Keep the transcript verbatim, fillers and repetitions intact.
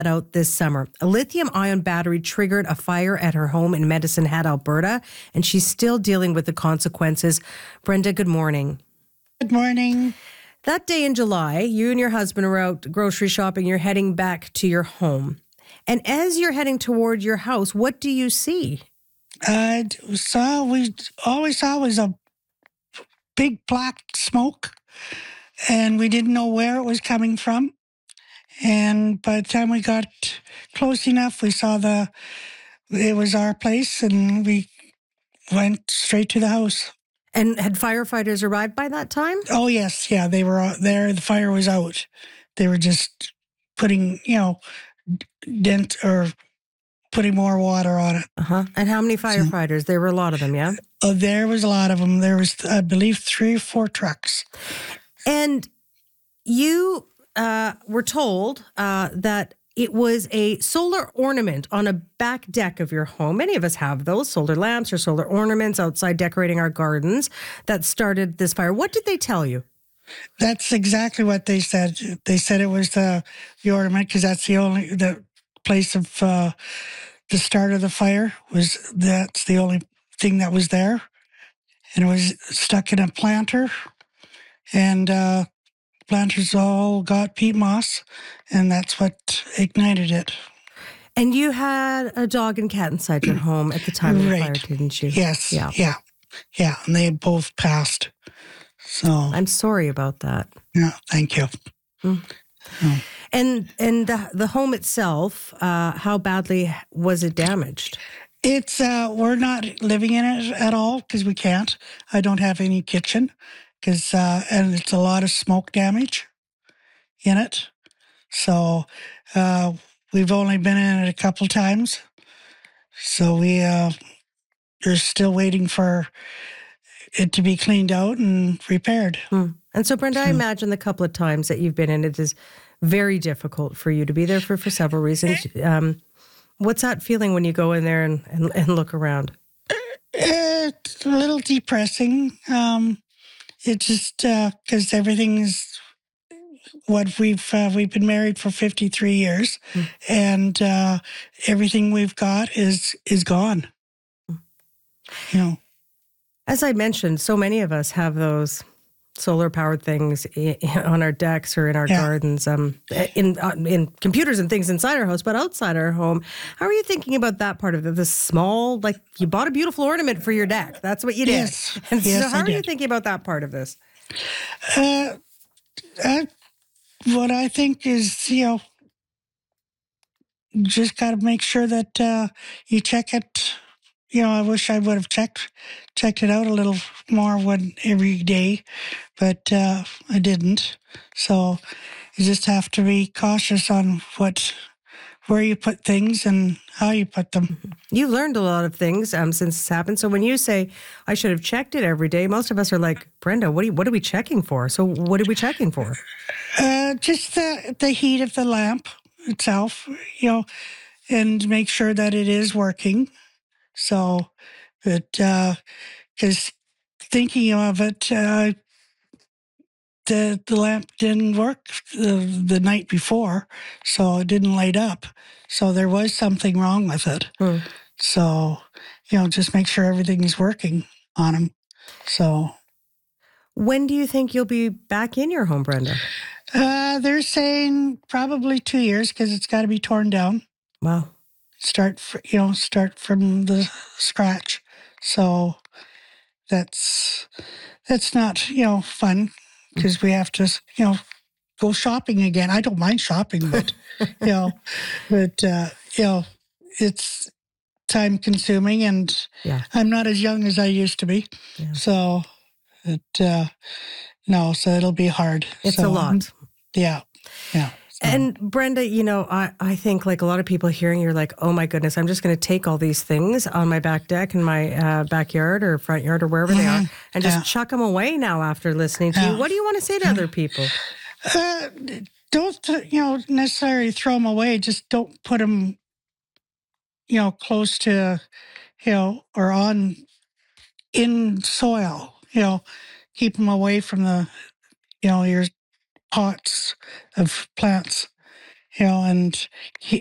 out this summer. A lithium-ion battery triggered a fire at her home in Medicine Hat, Alberta, and she's still dealing with the consequences. Brenda, good morning. Good morning. That day in July, you and your husband are out grocery shopping. You're heading back to your home. And as you're heading toward your house, what do you see? I saw, we always saw was a big black smoke, and we didn't know where it was coming from. And by the time we got close enough, we saw the, it was our place, and we went straight to the house. And had firefighters arrived by that time? Oh, yes. Yeah, they were out there. The fire was out. They were just putting, you know, dent or putting more water on it. Uh-huh. And how many firefighters? There were a lot of them, yeah? Oh, there was a lot of them. There was, I believe, three or four trucks. And you uh, were told uh, that it was a solar ornament on a back deck of your home. Many of us have those, solar lamps or solar ornaments outside decorating our gardens, that started this fire. What did they tell you? That's exactly what they said. They said it was the, the ornament because that's the only the place of uh, the start of the fire. Was that's the only thing that was there, and it was stuck in a planter, and uh, planters all got peat moss, and that's what ignited it. And you had a dog and cat inside your home at the time of the Right. fire, didn't you? Yes. Yeah. Yeah. Yeah. And they both passed. So I'm sorry about that. yeah, thank you. Mm. Oh. And and the, the home itself, uh, how badly was it damaged? It's uh, we're not living in it at all because we can't. I don't have any kitchen because uh, and it's a lot of smoke damage in it. So uh, we've only been in it a couple times. So we uh, are still waiting for it to be cleaned out and repaired. Hmm. And so, Brenda, I imagine the couple of times that you've been in it is very difficult for you to be there for, for several reasons. Um, what's that feeling when you go in there and, and, and look around? It's a little depressing. Um, it's just because uh, everything's what we've uh, we've been married for fifty-three years, mm. and uh, everything we've got is is gone. Mm. You know, as I mentioned, so many of us have those solar-powered things on our decks or in our yeah. gardens, um, in uh, in computers and things inside our house, but outside our home. How are you thinking about that part of it? The small, like you bought a beautiful ornament for your deck. That's what you did. Yes. And yes, so how I are did. you thinking about that part of this? Uh, I, what I think is, you know, just got to make sure that uh, you check it. You know, I wish I would have checked checked it out a little more one every day, but uh, I didn't. So you just have to be cautious on what, where you put things and how you put them. You've learned a lot of things um, since this happened. So when you say I should have checked it every day, most of us are like, Brenda, what are you, what are we checking for? So what are we checking for? Uh, just the the heat of the lamp itself, you know, and make sure that it is working. So, but because uh, thinking of it, uh, the the lamp didn't work the, the night before, so it didn't light up. So there was something wrong with it. Hmm. So, you know, just make sure everything is working on them. So, when do you think you'll be back in your home, Brenda? Uh, they're saying probably two years because it's got to be torn down. Wow. Start, fr- you know, start from the scratch. So that's that's not, you know, fun because we have to, you know, go shopping again. I don't mind shopping, but you know, but uh, you know, it's time consuming, and yeah. I'm not as young as I used to be. Yeah. So it uh, no, so it'll be hard. It's so, a lot. Yeah, yeah. And Brenda, you know, I, I think like a lot of people hearing, you're like, oh my goodness, I'm just going to take all these things on my back deck in my uh, backyard or front yard or wherever mm-hmm. they are and just yeah. chuck them away now after listening to yeah. you. What do you want to say to other people? Uh, don't, you know, necessarily throw them away. Just don't put them, you know, close to, you know, or on in soil, you know, keep them away from the, you know, your pots of plants. you know, and he,